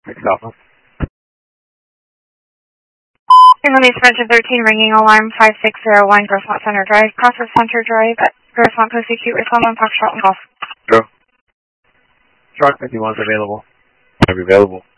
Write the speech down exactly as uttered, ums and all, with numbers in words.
Thanks, Alpha. Emily Spencer thirteen, ringing alarm five six zero one, Grossmont Center Drive, Process Center Drive, Grossmont Coast Acute, Respond Foxtrot and Golf. Go. Truck fifty-one is available. Have you available?